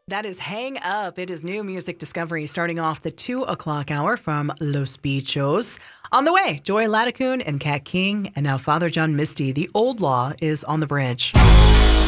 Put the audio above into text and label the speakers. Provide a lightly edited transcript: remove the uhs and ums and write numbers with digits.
Speaker 1: That is Hang Up. It is new music discovery starting off the 2 o'clock hour from Los Bichos. On the way, Joy Latticoon and Kat King, and now Father John Misty. The Old Law is on the bridge.